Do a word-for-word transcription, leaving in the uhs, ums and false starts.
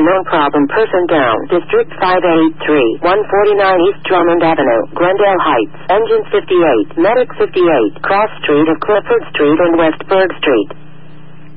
unknown problem person down. District five eighty-three, one forty-nine East Drummond Avenue, Glendale Heights. Engine fifty-eight, Medic fifty-eight, Cross Street of Clifford Street and Westburg Street.